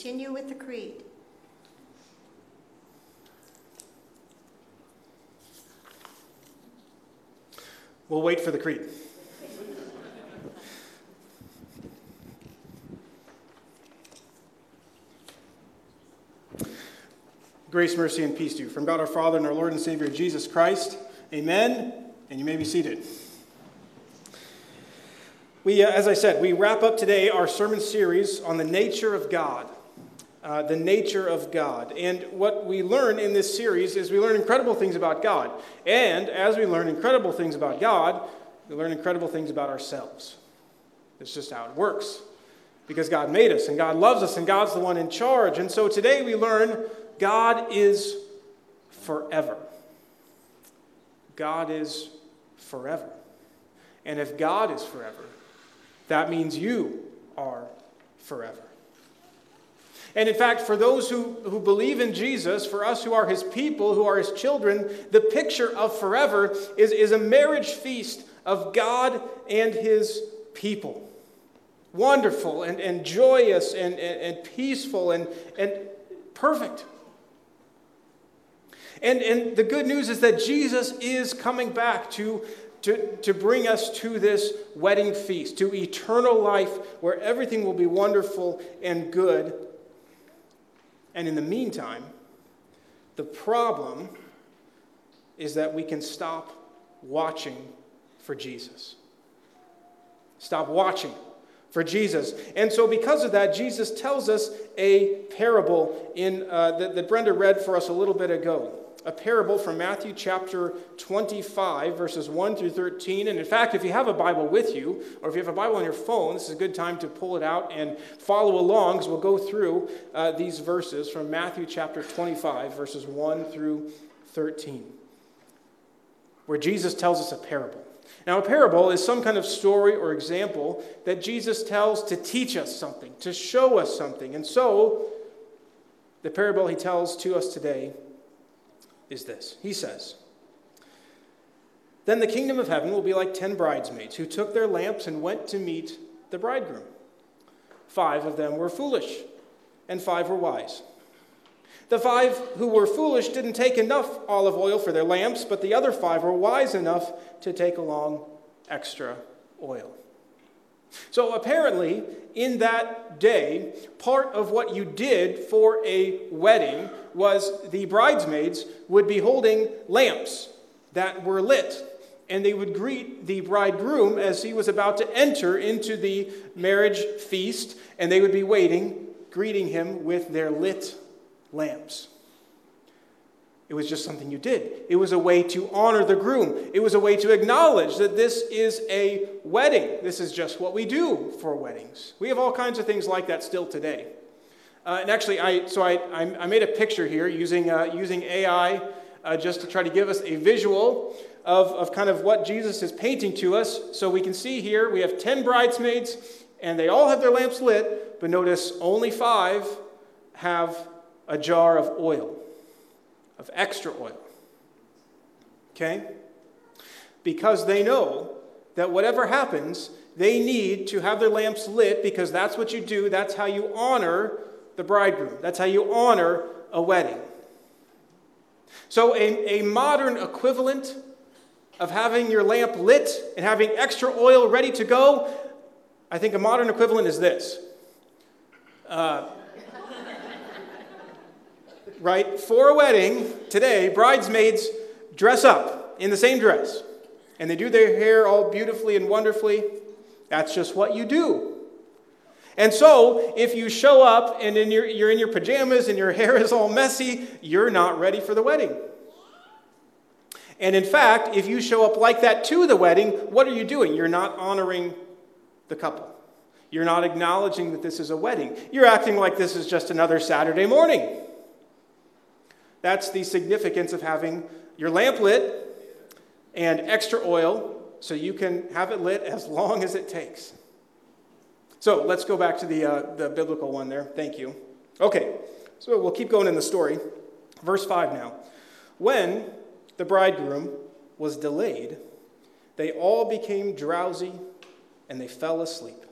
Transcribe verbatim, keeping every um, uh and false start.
continue with the creed. We'll wait for the creed. Grace, mercy, and peace to you from God our Father and our Lord and Savior Jesus Christ. Amen. And you may be seated. We, uh, as I said, we wrap up today our sermon series on the nature of God. Uh, the nature of God. And what we learn in this series is we learn incredible things about God. And as we learn incredible things about God, we learn incredible things about ourselves. It's just how it works. Because God made us, and God loves us, and God's the one in charge. And so today we learn God is forever. God is forever. And if God is forever, that means you are forever. And in fact, for those who, who believe in Jesus, for us who are his people, who are his children, the picture of forever is, is a marriage feast of God and his people. Wonderful and, and joyous and, and, and peaceful and, and perfect. And, and the good news is that Jesus is coming back to, to, to bring us to this wedding feast, to eternal life where everything will be wonderful and good. And in the meantime, the problem is that we can stop watching for Jesus. Stop watching for Jesus. And so because of that, Jesus tells us a parable in uh, that, that Brenda read for us a little bit ago. A parable from Matthew chapter twenty-five, verses one through thirteen. And in fact, if you have a Bible with you, or if you have a Bible on your phone, this is a good time to pull it out and follow along, as we'll go through uh, these verses from Matthew chapter twenty-five, verses one through thirteen, where Jesus tells us a parable. Now, a parable is some kind of story or example that Jesus tells to teach us something, to show us something. And so, the parable he tells to us today is this. He says, "Then the kingdom of heaven will be like ten bridesmaids who took their lamps and went to meet the bridegroom. Five of them were foolish, and five were wise. The five who were foolish didn't take enough olive oil for their lamps, but the other five were wise enough to take along extra oil." So apparently, in that day, part of what you did for a wedding was the bridesmaids would be holding lamps that were lit, and they would greet the bridegroom as he was about to enter into the marriage feast, and they would be waiting, greeting him with their lit lamps. It was just something you did. It was a way to honor the groom. It was a way to acknowledge that this is a wedding. This is just what we do for weddings. We have all kinds of things like that still today. Uh, and actually, I so I, I made a picture here using uh, using A I uh, just to try to give us a visual of, of kind of what Jesus is painting to us. So we can see here we have ten bridesmaids, and they all have their lamps lit, but notice only five have a jar of oil. Of extra oil. Okay? Because they know that whatever happens, they need to have their lamps lit because that's what you do. That's how you honor the bridegroom. That's how you honor a wedding. So a, a modern equivalent of having your lamp lit and having extra oil ready to go, I think a modern equivalent is this. Uh, Right? For a wedding, today, bridesmaids dress up in the same dress. And they do their hair all beautifully and wonderfully. That's just what you do. And so, if you show up and in your, you're in your pajamas and your hair is all messy, you're not ready for the wedding. And in fact, if you show up like that to the wedding, what are you doing? You're not honoring the couple. You're not acknowledging that this is a wedding. You're acting like this is just another Saturday morning. That's the significance of having your lamp lit and extra oil so you can have it lit as long as it takes. So let's go back to the, uh, the biblical one there. Thank you. Okay, so we'll keep going in the story. Verse five now. When the bridegroom was delayed, they all became drowsy and they fell asleep.